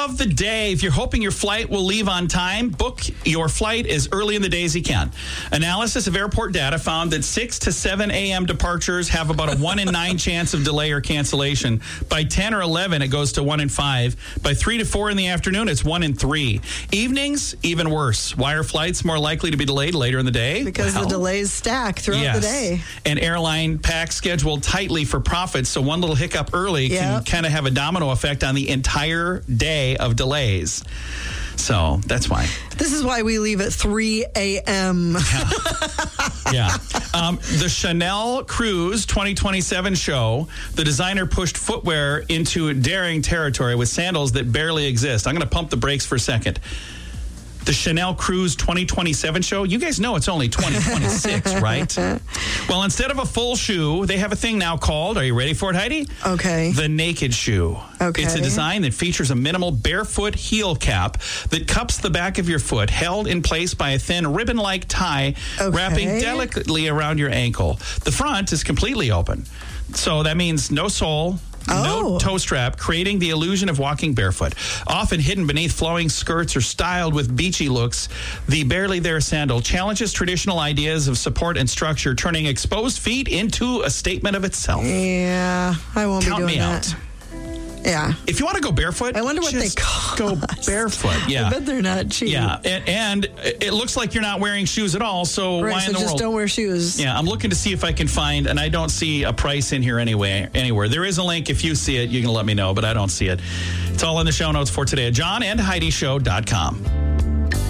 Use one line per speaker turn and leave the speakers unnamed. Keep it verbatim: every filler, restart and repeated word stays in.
of the day. If you're hoping your flight will leave on time, book your flight as early in the day as you can. Analysis of airport data found that six to seven a.m. departures have about a one in nine chance of delay or cancellation. By ten or eleven, it goes to one in five. By three to four in the afternoon, it's one in three. Evenings, even worse. Why are flights more likely to be delayed later in the day?
Because
well,
the delays stack throughout
yes.
the day.
And airline packs scheduled tightly for profits, so one little hiccup early
Yep.
can kind of have a domino effect on the entire day of delays. So that's why.
This is why we leave at three a.m.
Yeah. Um, the Chanel Cruise twenty twenty-seven show, the designer pushed footwear into daring territory with sandals that barely exist. I'm going to pump the brakes for a second. The Chanel Cruise twenty twenty-seven show, you guys know it's only twenty twenty-six, right? Well, instead of a full shoe, they have a thing now called, are you ready for it, Heidi?
Okay.
The Naked Shoe.
Okay.
It's a design that features a minimal barefoot heel cap that cups the back of your foot, held in place by a thin ribbon-like tie
Okay.
wrapping delicately around your ankle. The front is completely open. So that means no sole, no
Oh.
toe strap, creating the illusion of walking barefoot. Often hidden beneath flowing skirts or styled with beachy looks, the Barely There sandal challenges traditional ideas of support and structure, turning exposed feet into a statement of itself.
Yeah, I won't
Count
be doing
me
that.
out.
Yeah.
If you want to go barefoot,
I wonder what they
just
cost.
go barefoot. Yeah.
I bet they're not cheap.
Yeah, and, and it looks like you're not wearing shoes at all, so
Right,
why
so
in the
just
world?
don't wear shoes.
Yeah, I'm looking to see if I can find, and I don't see a price in here anyway, anywhere. There is a link. If you see it, you can let me know, but I don't see it. It's all in the show notes for today at john and heidi show dot com.